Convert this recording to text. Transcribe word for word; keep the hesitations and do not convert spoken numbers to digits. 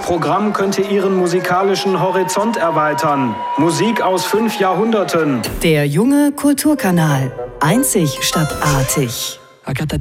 Programm könnte Ihren musikalischen Horizont erweitern. Musik aus fünf Jahrhunderten. Der junge Kulturkanal. Einzig statt artig. Agatha